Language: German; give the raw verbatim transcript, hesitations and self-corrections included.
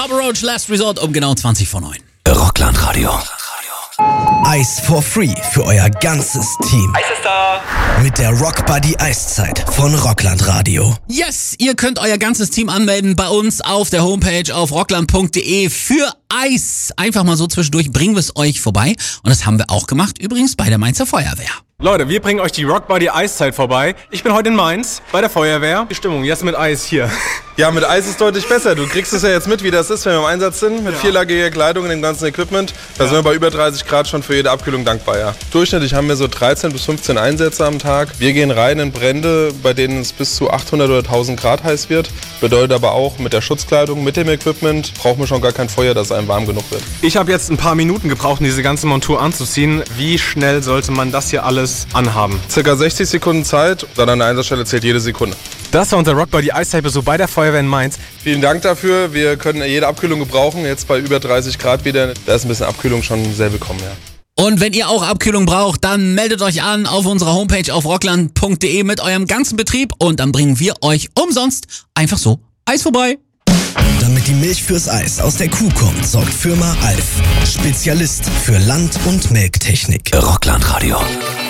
Papa Roach, Last Resort um genau zwanzig vor neun. Rockland-Radio. Eis for free für euer ganzes Team. Eis ist da! Mit der Rock Buddy Eiszeit von Rockland-Radio. Yes, ihr könnt euer ganzes Team anmelden bei uns auf der Homepage auf rockland punkt de für Eis. Einfach mal so zwischendurch bringen wir es euch vorbei. Und das haben wir auch gemacht, übrigens bei der Mainzer Feuerwehr. Leute, wir bringen euch die Rock Buddy Eiszeit vorbei. Ich bin heute in Mainz bei der Feuerwehr. Die Stimmung jetzt mit Eis hier. Ja, mit Eis ist deutlich besser. Du kriegst es ja jetzt mit, wie das ist, wenn wir im Einsatz sind. Mit ja. vierlagiger Kleidung und dem ganzen Equipment. Da ja. sind wir bei über dreißig Grad schon für jede Abkühlung dankbar, ja. Durchschnittlich haben wir so dreizehn bis fünfzehn Einsätze am Tag. Wir gehen rein in Brände, bei denen es bis zu achthundert oder tausend Grad heiß wird. Bedeutet aber auch, mit der Schutzkleidung, mit dem Equipment braucht man schon gar kein Feuer, dass es einem warm genug wird. Ich habe jetzt ein paar Minuten gebraucht, um diese ganze Montur anzuziehen. Wie schnell sollte man das hier alles anhaben? Circa sechzig Sekunden Zeit, dann an der Einsatzstelle zählt jede Sekunde. Das war unser Rock Buddy Eiszeit so bei der Feuerwehr in Mainz. Vielen Dank dafür. Wir können jede Abkühlung gebrauchen. Jetzt bei über dreißig Grad wieder. Da ist ein bisschen Abkühlung schon sehr willkommen, ja. Und wenn ihr auch Abkühlung braucht, dann meldet euch an auf unserer Homepage auf rockland punkt de mit eurem ganzen Betrieb und dann bringen wir euch umsonst einfach so Eis vorbei. Damit die Milch fürs Eis aus der Kuh kommt, sorgt Firma Alf. Spezialist für Land- und Melktechnik. Rockland Radio.